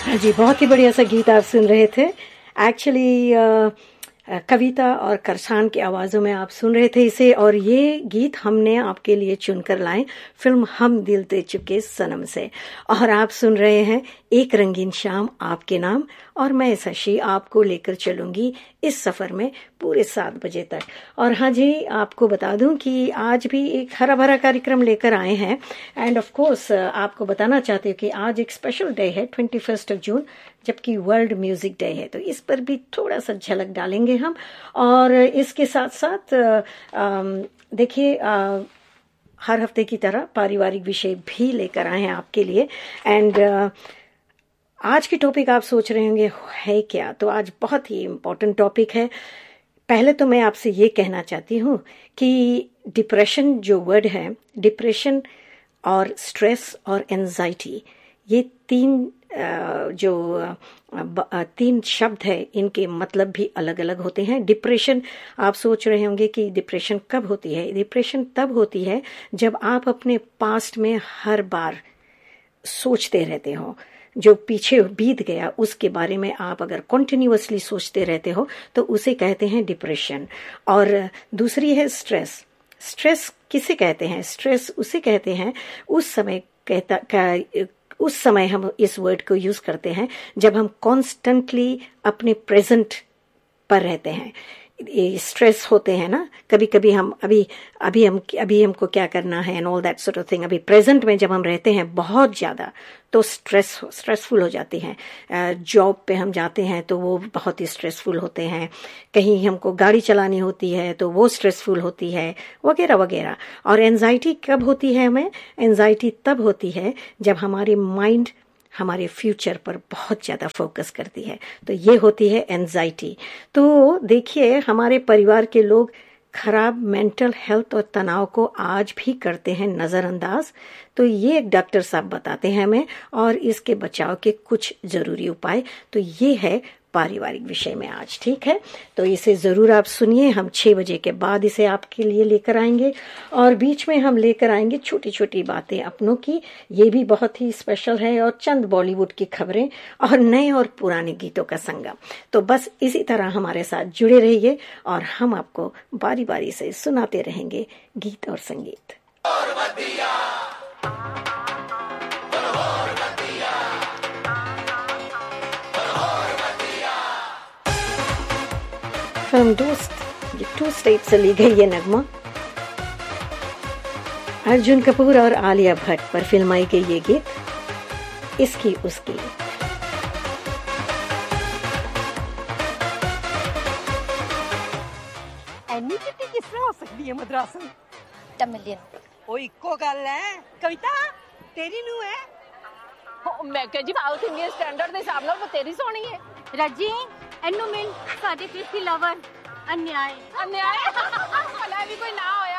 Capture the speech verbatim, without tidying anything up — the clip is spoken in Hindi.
हाँ जी, बहुत ही बढ़िया सा गीत आप सुन रहे थे। एक्चुअली कविता और करसान की आवाज़ों में आप सुन रहे थे इसे, और ये गीत हमने आपके लिए चुनकर लाए फिल्म हम दिल दे चुके सनम से। और आप सुन रहे हैं एक रंगीन शाम आपके नाम, और मैं शशि आपको लेकर चलूंगी इस सफ़र में पूरे सात बजे तक। और हाँ जी, आपको बता दूं कि आज भी एक हरा भरा कार्यक्रम लेकर आए हैं। एंड ऑफ कोर्स आपको बताना चाहते हो कि आज एक स्पेशल डे है, ट्वेंटी फर्स्ट ऑफ जून, जबकि वर्ल्ड म्यूजिक डे है, तो इस पर भी थोड़ा सा झलक डालेंगे हम। और इसके साथ साथ देखिए, हर हफ्ते की तरह पारिवारिक विषय भी लेकर आए हैं आपके लिए। एंड आज की टॉपिक आप सोच रहे होंगे है क्या, तो आज बहुत ही इम्पोर्टेंट टॉपिक है। पहले तो मैं आपसे ये कहना चाहती हूँ कि डिप्रेशन जो वर्ड है, डिप्रेशन और स्ट्रेस और एंजाइटी, ये तीन जो तीन शब्द है, इनके मतलब भी अलग अलग होते हैं। डिप्रेशन, आप सोच रहे होंगे कि डिप्रेशन कब होती है। डिप्रेशन तब होती है जब आप अपने पास्ट में हर बार सोचते रहते हो, जो पीछे बीत गया उसके बारे में आप अगर कंटिन्यूअसली सोचते रहते हो तो उसे कहते हैं डिप्रेशन। और दूसरी है स्ट्रेस। स्ट्रेस किसे कहते हैं? स्ट्रेस उसे कहते हैं उस समय कहता का, उस समय हम इस वर्ड को यूज करते हैं जब हम कॉन्स्टेंटली अपने प्रेजेंट पर रहते हैं। ये स्ट्रेस होते हैं ना, कभी कभी हम अभी अभी हम अभी हमको क्या करना है and all that sort of thing. अभी प्रेजेंट में जब हम रहते हैं बहुत ज़्यादा तो स्ट्रेस स्ट्रेसफुल हो जाती हैं। जॉब पे हम जाते हैं तो वो बहुत ही स्ट्रेसफुल होते हैं, कहीं हमको गाड़ी चलानी होती है तो वो स्ट्रेसफुल होती है, वगैरह वगैरह। और एंजाइटी कब होती है हमें? एंजाइटी तब होती है जब हमारे माइंड हमारे फ्यूचर पर बहुत ज़्यादा फोकस करती है, तो ये होती है एंजाइटी। तो देखिए, हमारे परिवार के लोग खराब मेंटल हेल्थ और तनाव को आज भी करते हैं नज़रअंदाज। तो ये एक डॉक्टर साहब बताते हैं हमें, और इसके बचाव के कुछ ज़रूरी उपाय। तो ये है पारिवारिक विषय में आज, ठीक है? तो इसे ज़रूर आप सुनिए। हम छः बजे के बाद इसे आपके लिए लेकर आएंगे, और बीच में हम लेकर आएंगे छोटी छोटी बातें अपनों की, ये भी बहुत ही स्पेशल है, और चंद बॉलीवुड की खबरें और नए और पुराने गीतों का संगम। तो बस इसी तरह हमारे साथ जुड़े रहिए, और हम आपको बारी बारी से सुनाते रहेंगे गीत और संगीत। फिल्म दोस्त, ये टू स्टेट से ली गई ये नगमा। अर्जुन कपूर और आलिया भट्ट पर फिल्माई गई ये गीत, इसकी उसकी। ਐਨੀ ਚਿੱਟੀ ਕਿਸ ਤਰ੍ਹਾਂ ਹੋ ਸਕਦੀ ਹੈ ਮਦਰਾਸਨ? ਟਮਲੀਨ ਉਹ ਇੱਕੋ ਗੱਲ ਹੈ। ਕਵਿਤਾ ਤੇਰੀ ਨੂੰ ਹੈ? ਮੈਂ ਕਿਹਾ ਜੀ ਸਾਊਥ ਇੰਡੀਅਨ ਸਟੈਂਡਰਡ ਦੇ ਹਿਸਾਬ ਨਾਲ ਉਹ ਤੇਰੀ ਸੋਹਣੀ ਹੈ। ਰਾਜੀ ਇਹਨੂੰ ਮਿਲ ਸਾਡੇ ਕ੍ਰਿਸ਼ਤੀ ਲਵਰ ਅਨਿਆਏ ਅਨਿਆਏ ਭਲਾ ਵੀ ਕੋਈ ਨਾ ਹੋਏ